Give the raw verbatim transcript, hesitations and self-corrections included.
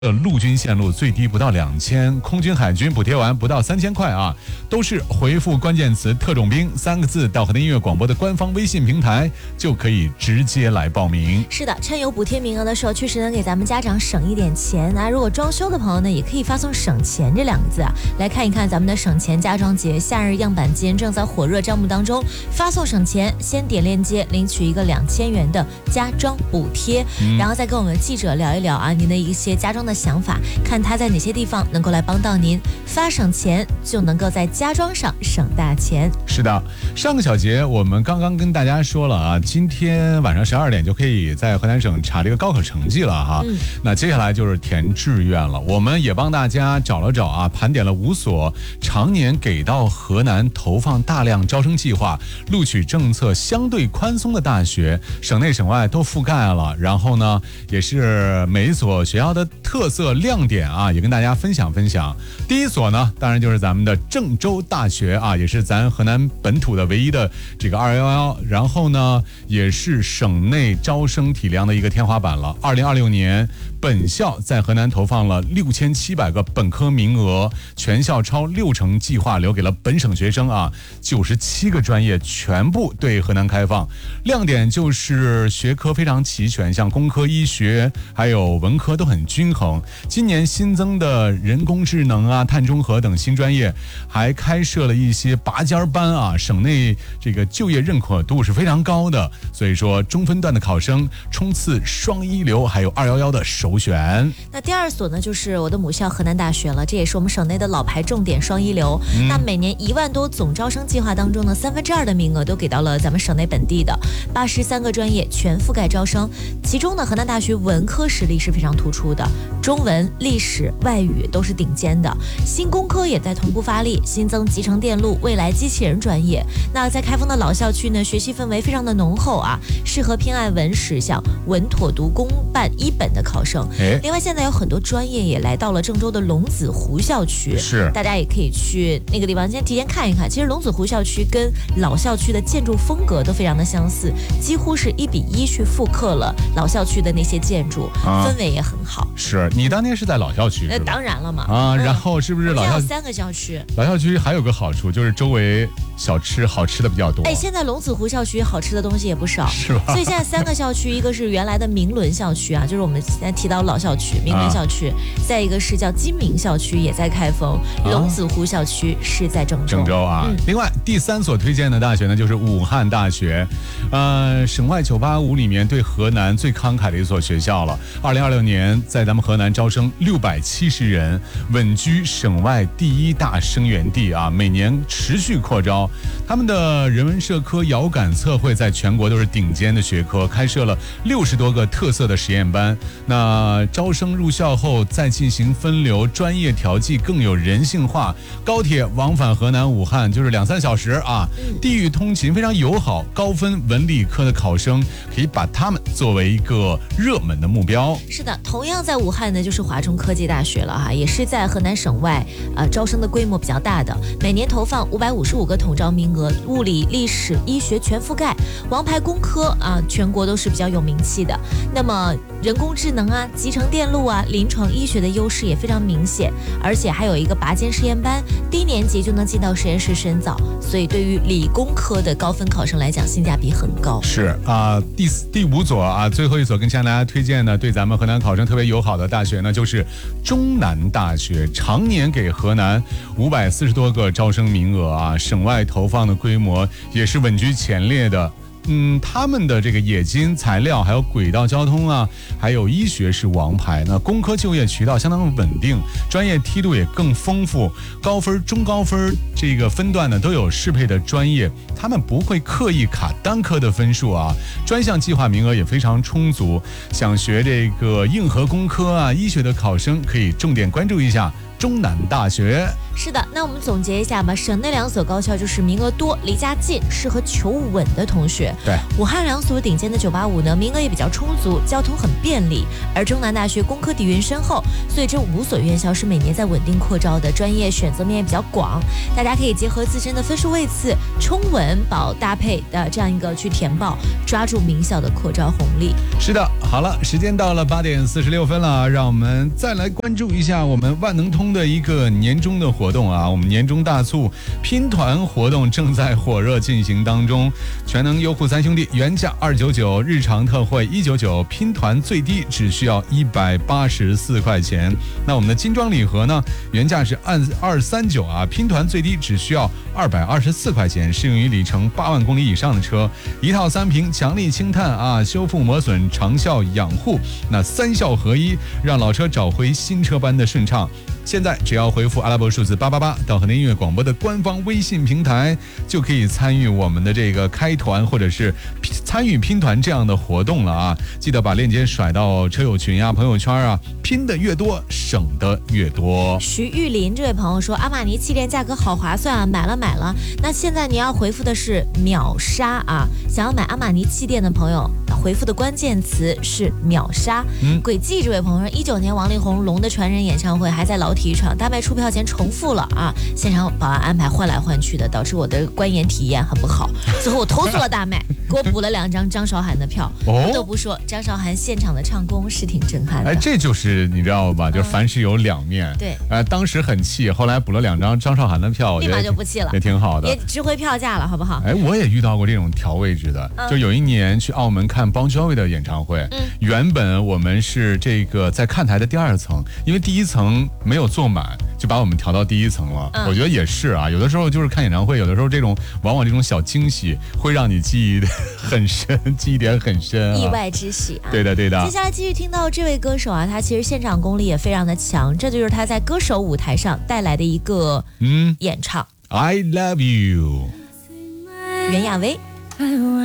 呃，陆军线路最低不到两千，空军海军补贴完不到三千块啊，都是回复关键词“特种兵”三个字到河南音乐广播的官方微信平台，就可以直接来报名。 是的，趁有补贴名额的时候，确实能给咱们家长省一点钱啊。如果装修的朋友呢，也可以发送“省钱”这两个字啊，来看一看咱们的省钱家装节夏日样板间正在火热招募当中，发送“省钱”，先点链接领取一个两千元的家装补贴，嗯、然后再跟我们记者聊一聊啊，您的一些家装的想法，看他在哪些地方能够来帮到您。发省钱就能够在家装上省大钱。 是的，上个小节我们刚刚跟大家说了啊，今天晚上十二点就可以在河南省查这个高考成绩了哈。嗯、那接下来就是填志愿了，我们也帮大家找了找啊，盘点了五所常年给到河南投放大量招生计划、录取政策相对宽松的大学，省内省外都覆盖了。然后呢，也是每一所学校的特色亮点啊，也跟大家分享分享。第一所呢，当然就是咱们的郑州大学啊，也是咱河南本土的唯一的这个二一一，然后呢，也是省内招生体量的一个天花板了。二零二六年，本校在河南投放了六千七百个本科名额，全校超六成计划留给了本省学生啊，九十七个专业全部对河南开放。亮点就是学科非常齐全，像工科、医学还有文科都很均衡。今年新增的人工智能啊、碳中和等新专业，还开设了一些拔尖班啊，省内这个就业认可度是非常高的，所以说中分段的考生冲刺双一流还有二一一的首选。 那第二所呢，就是我的母校河南大学了，这也是我们省内的老牌重点双一流。嗯、那每年一万多总招生计划当中呢，三分之二的名额都给到了咱们省内本地的八十三个专业全覆盖招生，其中呢，河南大学文科实力是非常突出的，中文、历史、外语都是顶尖的。新工科也在同步发力，新增集成电路、未来机器人专业。那在开封的老校区呢，学习氛围非常的浓厚啊，适合偏爱文史像稳妥读公办一本的考生。另外，现在有很多专业也来到了郑州的龙子湖校区， 是大家也可以去那个地方先提前看一看。其实龙子湖校区跟老校区的建筑风格都非常的相似，几乎是一比一去复刻了老校区的那些建筑，啊、氛围也很好。 是你当年是在老校区？ 那当然了嘛。 啊，然后是不是老校区三个校区？ 老校区还有个好处就是周围小吃好吃的比较多。 哎，现在龙子湖校区好吃的东西也不少， 是吧？ 所以现在三个校区，一个是原来的明伦校区啊，就是我们现在提到老校区明伦校区，啊、再一个是叫金明校区也在开封，龙子湖校区是在郑州。 郑州啊，嗯、另外第三所推荐的大学呢，就是武汉大学，呃，省外九八五里面对河南最慷慨的一所学校了。二零二六年在咱们河南招生六百七十人，稳居省外第一大生源地啊，每年持续扩招。他们的人文社科、遥感测绘在全国都是顶尖的学科，开设了六十多个特色的实验班。那招生入校后再进行分流，专业调剂更有人性化。高铁往返河南武汉就是两三小时啊，地域通勤非常友好。高分文理科的考生可以把他们作为一个热门的目标。 是的，同样在武汉呢，就是华中科技大学了哈，也是在河南省外呃招生的规模比较大的，每年投放五百五十五个统招名额，物理、历史、医学全覆盖，王牌工科啊，全国都是比较有名气的。那么人工智能啊、集成电路啊、临床医学的优势也非常明显，而且还有一个拔尖实验班，低年级就能进到实验室深造，所以对于理工科的高分考生来讲，性价比很高。 是啊、呃，第第五所啊，最后一所跟向大家推荐的，对咱们河南考生特别友好的大学呢，就是中南大学，常年给河南五百四十多个招生名额啊，省外投放的规模也是稳居前列的。嗯，他们的这个冶金材料，还有轨道交通啊，还有医学是王牌。那工科就业渠道相当稳定，专业梯度也更丰富，高分、中高分这个分段呢都有适配的专业，他们不会刻意卡单科的分数啊。专项计划名额也非常充足，想学这个硬核工科啊、医学的考生可以重点关注一下中南大学。 是的，那我们总结一下吧。省内两所高校就是名额多、离家近、适合求稳的同学。 对， 武汉两所顶尖的九八五呢，名额也比较充足，交通很便利。而中南大学工科底蕴深厚，所以这五所院校是每年在稳定扩招的，专业选择面也比较广。大家可以结合自身的分数位次，冲稳保搭配的这样一个去填报，抓住名校的扩招红利。 是的，好了，时间到了八点四十六分了，让我们再来关注一下我们万能通的一个年终的活动啊！我们年终大促拼团活动正在火热进行当中，全能优酷三兄弟原价二九九，日常特惠一九九，拼团最低只需要一百八十四块钱。那我们的精装礼盒呢，原价是按二三九啊，拼团最低只需要二百二十四块钱，适用于里程八万公里以上的车，一套三瓶强力清碳啊，修复磨损，长效养护，那三效合一，让老车找回新车般的顺畅。现在只要回复阿拉伯数字八八八到河南音乐广播的官方微信平台，就可以参与我们的这个开团或者是参与拼团这样的活动了啊！记得把链接甩到车友群啊、朋友圈啊，拼的越多，省的越多。 徐玉林这位朋友说，阿玛尼气垫价格好划算啊，买了买了。那现在你要回复的是秒杀啊！想要买阿玛尼气垫的朋友，回复的关键词是秒杀。嗯，轨迹这位朋友说，一九年王力宏《龙的传人》演唱会还在老体育场，大卖出票前重复了啊！现场保安安排换来换去的，导致我的观演体验很不好。最后我投诉了大麦，给我补了两张张韶涵的票。哦、不得不说，张韶涵现场的唱功是挺震撼的。 哎，这就是你知道吧？就是凡事有两面。嗯、 对。 呃，当时很气，后来补了两张张韶涵的票， 立马就不气了， 也挺好的， 也值回票价了，好不好？ 哎，我也遇到过这种调位置的，嗯、就有一年去澳门看 Bon Jovi 的演唱会，嗯、原本我们是这个在看台的第二层，因为第一层没有坐满，就把我们调到第一层了。嗯、我觉得也是啊，有的时候就是看演唱会，有的时候这种往往这种小惊喜会让你记忆很深，记忆点很深、啊， 意外之喜啊！ 对的，对的。 接下来继续听到这位歌手啊，他其实现场功力也非常的强，这就是他在歌手舞台上带来的一个嗯演唱。 I love you， 袁娅维。